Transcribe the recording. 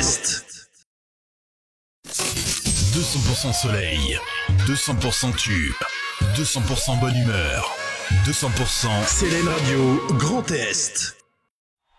Est. 200% soleil, 200% tube, 200% bonne humeur, 200% Célène Radio Grand Est.